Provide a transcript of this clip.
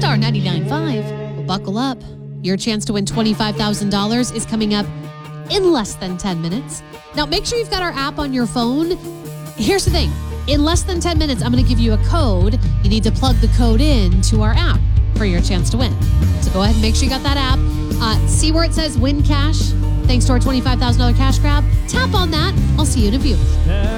are 99.5. Well, buckle up. Your chance to win $25,000 is coming up in less than 10 minutes. Now, make sure you've got our app on your phone. Here's the thing. In less than 10 minutes, I'm going to give you a code. You need to plug the code in to our app for your chance to win. So go ahead and make sure you got that app. See where it says win cash, thanks to our $25,000 cash grab? Tap on that. I'll see you in a few.